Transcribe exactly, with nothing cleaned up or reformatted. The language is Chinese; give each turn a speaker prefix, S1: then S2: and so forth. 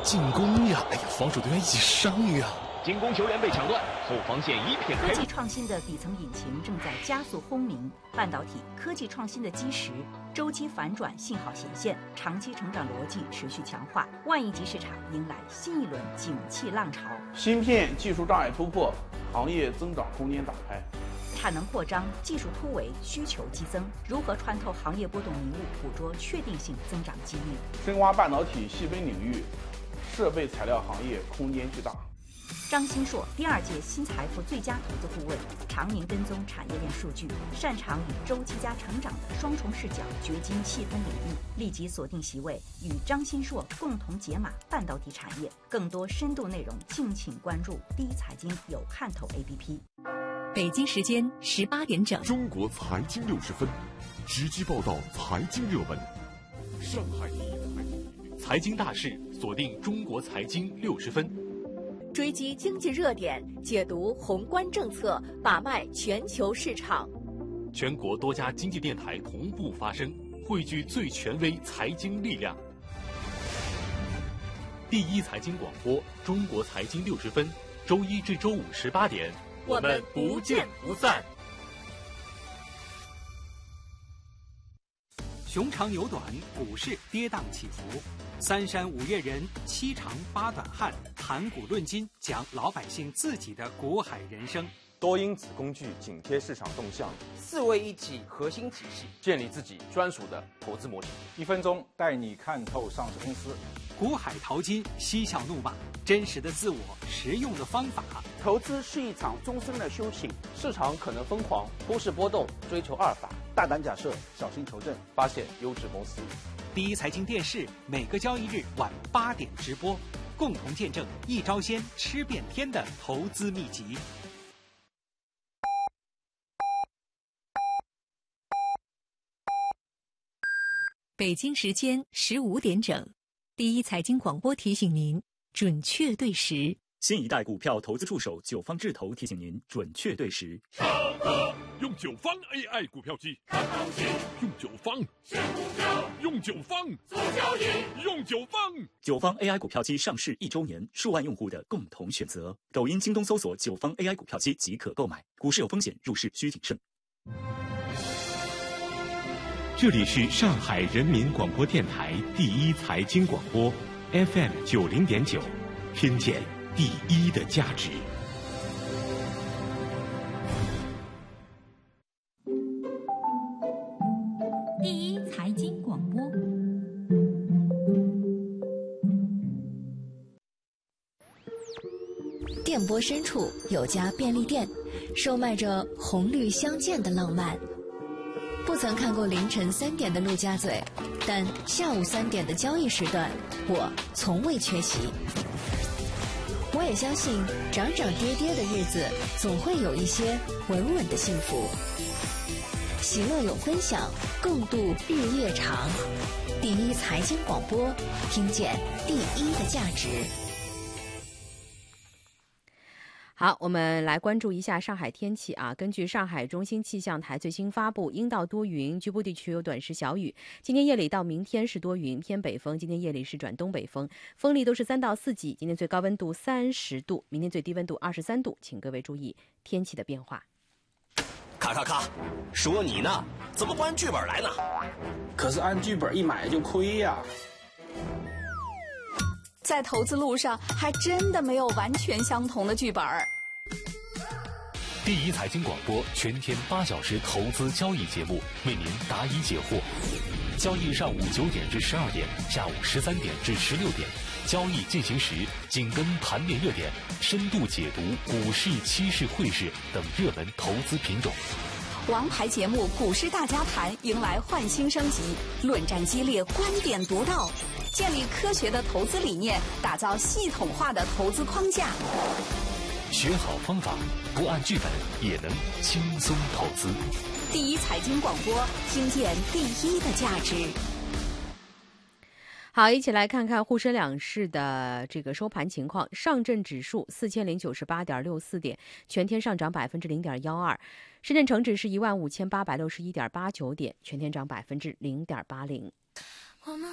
S1: 进攻呀！哎呀，防守队员一起上呀！
S2: 进攻球员被抢断，后防线一片黑。
S3: 科技创新的底层引擎正在加速轰鸣，半导体科技创新的基石，周期反转信号显现，长期成长逻辑持续强化，万亿级市场迎来新一轮景气浪潮。
S4: 芯片技术障碍突破，行业增长空间打开。
S3: 产能扩张，技术突围，需求激增，如何穿透行业波动迷雾，捕捉确定性增长机遇？
S4: 深挖半导体细分领域，设备材料行业空间巨大。
S3: 张新硕，第二届新财富最佳投资顾问，常年跟踪产业链数据，擅长以周期加成长的双重视角掘金细分领域。立即锁定席位，与张新硕共同解码半导体产业。更多深度内容，敬请关注第一财经有看头 A P P。
S5: 北京时间十八点整，
S6: 中国财经六十分，直击报道财经热门。上海第一
S1: 财经大事，锁定中国财经六十分，
S5: 追击经济热点，解读宏观政策，把脉全球市场。
S1: 全国多家经济电台同步发声，汇聚最权威财经力量。第一财经广播，中国财经六十分，周一至周五十八点。我们不见不散。
S7: 熊长牛短，股市跌宕起伏，三山五岳人，七长八短汉，谈股论金，讲老百姓自己的股海人生。
S8: 多因子工具紧贴市场动向，
S9: 四位一体核心体系，
S8: 建立自己专属的投资模型。
S10: 一分钟带你看透上市公司。
S7: 股海淘金，嬉笑怒骂，真实的自我，实用的方法。
S9: 投资是一场终身的修行，
S8: 市场可能疯狂，股市波动，追求阿尔法，
S10: 大胆假设，小心求证，
S8: 发现优质公司。
S7: 第一财经电视每个交易日晚八点直播，共同见证一招鲜吃遍天的投资秘籍。
S5: 北京时间十五点整，第一财经广播提醒您准确对时。
S11: 新一代股票投资助手九方智投提醒您准确对时。
S6: 上课用九方 A I 股票机，看行情；用九方选股票，用九方做交易，用九方。
S11: 九方 A I 股票机上市一周年，数万用户的共同选择。抖音、京东搜索九方 A I 股票机即可购买。股市有风险，入市需谨慎。
S12: 这里是上海人民广播电台第一财经广播 F M 九零点九，听见第一的价值。
S5: 第一财经广播。电波深处有家便利店，售卖着红绿相间的浪漫。不曾看过凌晨三点的陆家嘴，但下午三点的交易时段，我从未缺席。我也相信，涨涨跌跌的日子，总会有一些稳稳的幸福。喜乐有分享，共度日夜长。第一财经广播，听见第一的价值。
S13: 好，我们来关注一下上海天气啊。根据上海中心气象台最新发布，阴到多云，局部地区有短时小雨。今天夜里到明天是多云，偏北风。今天夜里是转东北风，风力都是三到四级。今天最高温度三十度，明天最低温度二十三度，请各位注意天气的变化。
S2: 咔咔咔，说你呢，怎么不按剧本来呢？
S9: 可是按剧本一买就亏呀。
S14: 在投资路上，还真的没有完全相同的剧本。
S1: 第一财经广播全天八小时投资交易节目，为您答疑解惑。交易上午九点至十二点，下午十三点至十六点，交易进行时紧跟盘面热点，深度解读股市、期市、汇市等热门投资品种。
S14: 王牌节目《股市大家谈》迎来焕新升级，论战激烈，观点独到，建立科学的投资理念，打造系统化的投资框架。
S1: 学好方法，不按剧本也能轻松投资。
S14: 第一财经广播，听见第一的价值。
S13: 好，一起来看看沪深两市的这个收盘情况。上证指数四千零九十八点六四点，全天上涨百分之零点幺二；深圳成指是一万五千八百六十一点八九点，全天涨百分之零点八零。
S15: 我们